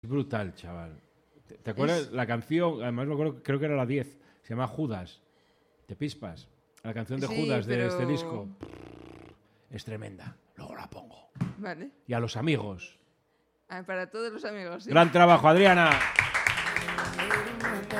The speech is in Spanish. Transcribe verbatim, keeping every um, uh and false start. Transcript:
Es brutal, chaval. ¿Te, te acuerdas? Es... La canción, además me acuerdo, creo que era la diez, se llama Judas. ¿Te pispas? La canción de sí, Judas pero... de este disco. Es tremenda. Luego la pongo. Vale. Y a los amigos. Ah, para todos los amigos, sí. Gran trabajo, Adriana.